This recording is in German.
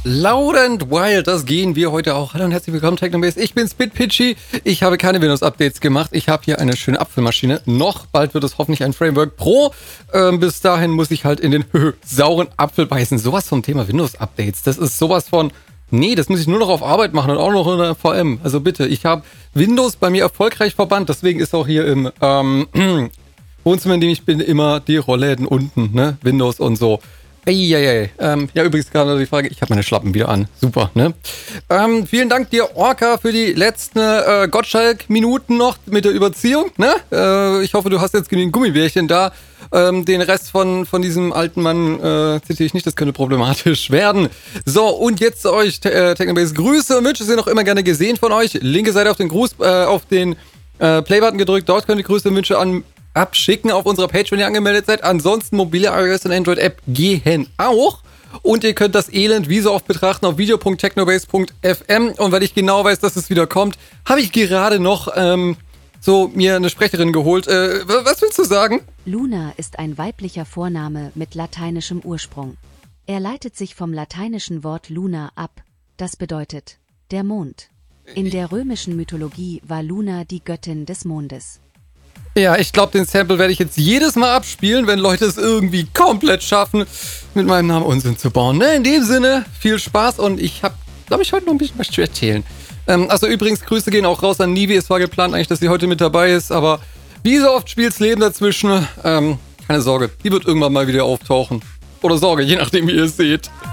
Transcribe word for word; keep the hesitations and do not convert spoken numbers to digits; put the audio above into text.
Loud and Wild, das gehen wir heute auch. Hallo und herzlich willkommen, Technobase. Ich bin SpitPitchy. Ich habe keine Windows-Updates gemacht. Ich habe hier eine schöne Apfelmaschine. Noch bald wird es hoffentlich ein Framework Pro. Ähm, bis dahin muss ich halt in den sauren Apfel beißen. Sowas vom Thema Windows-Updates. Das ist sowas von... Nee, das muss ich nur noch auf Arbeit machen und auch noch in der V M. Also bitte, ich habe Windows bei mir erfolgreich verbannt. Deswegen ist auch hier im ähm, Wohnzimmer, in dem ich bin, immer die Rollläden unten, ne? Windows und so. Eieiei. Ähm, ja, übrigens gerade die Frage, ich habe meine Schlappen wieder an. Super, ne? Ähm, vielen Dank dir, Orca, für die letzten äh, Gottschalk-Minuten noch mit der Überziehung, ne? Äh, ich hoffe, du hast jetzt genügend Gummibärchen da. Ähm, den Rest von, von diesem alten Mann äh, zitiere ich nicht, das könnte problematisch werden. So, und jetzt zu euch, äh, Technobase. Grüße und Wünsche sind auch immer gerne gesehen von euch. Linke Seite auf den Gruß, äh, auf den äh, Play-Button gedrückt. Dort könnt ihr Grüße und Wünsche an abschicken auf unserer Page, wenn ihr angemeldet seid. Ansonsten mobile iOS und Android-App gehen auch. Und ihr könnt das Elend wie so oft betrachten auf video punkt technobase punkt f m. Und weil ich genau weiß, dass es wieder kommt, habe ich gerade noch ähm, so mir eine Sprecherin geholt. Äh, was willst du sagen? Luna ist ein weiblicher Vorname mit lateinischem Ursprung. Er leitet sich vom lateinischen Wort Luna ab. Das bedeutet der Mond. In der römischen Mythologie war Luna die Göttin des Mondes. Ja, ich glaube, den Sample werde ich jetzt jedes Mal abspielen, wenn Leute es irgendwie komplett schaffen, mit meinem Namen Unsinn zu bauen. Ne? In dem Sinne, viel Spaß und ich habe, glaube ich, heute noch ein bisschen was zu erzählen. Ähm, also übrigens, Grüße gehen auch raus an Nivi. Es war geplant eigentlich, dass sie heute mit dabei ist, aber wie so oft spielt's Leben dazwischen. Ähm, keine Sorge, die wird irgendwann mal wieder auftauchen. Oder Sorge, je nachdem, wie ihr es seht.